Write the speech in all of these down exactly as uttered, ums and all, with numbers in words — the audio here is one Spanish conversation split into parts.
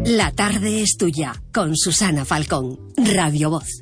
La tarde es tuya, con Susana Falcón, Radio Voz.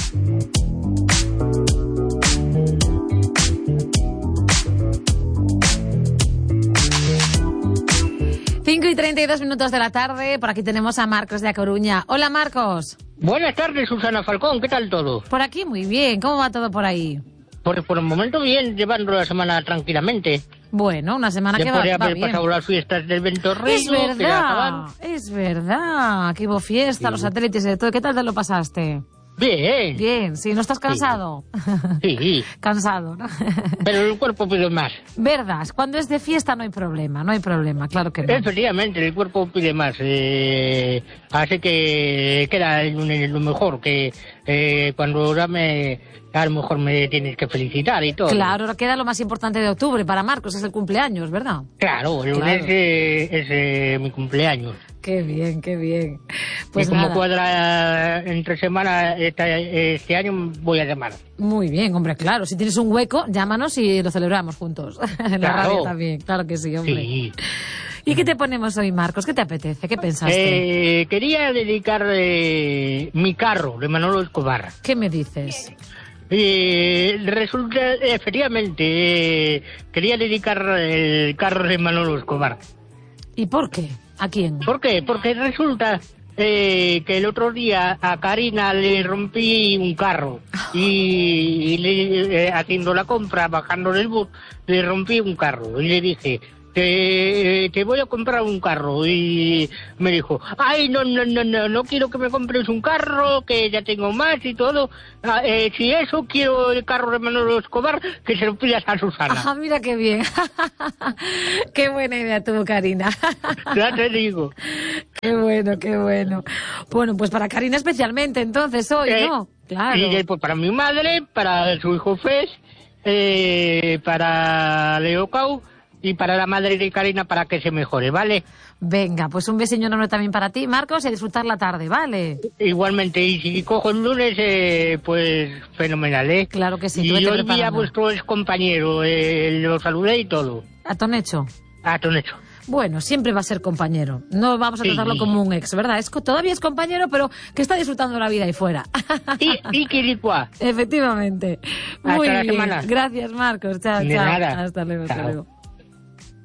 cinco y treinta y dos minutos de la tarde, por aquí tenemos a Marcos de A Coruña. Hola, Marcos. Buenas tardes, Susana Falcón, ¿qué tal todo? Por aquí muy bien, ¿cómo va todo por ahí? Por, por el momento bien, llevando la semana tranquilamente. Bueno, una semana ya que va, va bien. podría haber pasado las fiestas del Ventorrillo. Es verdad, es verdad, que hubo fiesta, sí. Los satélites y de todo. ¿Qué tal te lo pasaste? Bien. Bien, ¿sí? ¿No estás cansado? Sí. sí. Cansado, ¿no? Pero el cuerpo pide más. Verdad, cuando es de fiesta no hay problema, no hay problema, claro que no. Efectivamente, el cuerpo pide más. Eh, así que queda lo mejor, que eh, cuando dame, a lo mejor me tienes que felicitar y todo. Claro, ahora queda lo más importante de octubre para Marcos, es el cumpleaños, ¿verdad? Claro, el lunes claro. es, es eh, mi cumpleaños. Qué bien, qué bien. Pues y como nada. Cuadra entre semana este, este año voy a llamar. Muy bien, hombre, claro. Si tienes un hueco, llámanos y lo celebramos juntos. En claro. la radio también, claro que sí, hombre. Sí. ¿Y qué te ponemos hoy, Marcos? ¿Qué te apetece? ¿Qué pensaste? Eh, quería dedicar eh, mi carro de Manolo Escobar. ¿Qué me dices? Eh, resulta, efectivamente, eh, quería dedicar el carro de Manolo Escobar. ¿Y por qué? ¿A quién? ¿Por qué? Porque resulta eh, que el otro día a Karina le rompí un carro y, y le, eh, haciendo la compra, bajando del bus, le rompí un carro y le dije, te, te voy a comprar un carro, y me dijo, ay, no, no, no, no, no quiero que me compres un carro, que ya tengo más y todo, ah, eh, si eso, quiero el carro de Manolo Escobar, que se lo pidas a Susana. Ah, mira qué bien. Qué buena idea tuvo Karina. Ya te digo. Qué bueno, qué bueno. Bueno, pues para Karina especialmente, entonces, hoy, eh, ¿no? Claro. Y pues para mi madre, para su hijo Fes, eh, para Leo Cau, y para la madre de Karina, para que se mejore, ¿vale? Venga, pues un besillo enorme también para ti, Marcos, y a disfrutar la tarde, ¿vale? Igualmente, y si cojo el lunes, eh, pues fenomenal, ¿eh? Claro que sí. Y hoy vi a vuestro ex compañero, eh, lo saludé y todo. ¿A Tonecho? A Tonecho. Bueno, siempre va a ser compañero. No vamos a tratarlo sí. como un ex, ¿verdad? Es, todavía es compañero, pero que está disfrutando la vida ahí fuera. Y, y Quiricua. Efectivamente. Muy Hasta la bien. semana. Gracias, Marcos. Chao, De chao. nada. Hasta luego, chao. hasta luego.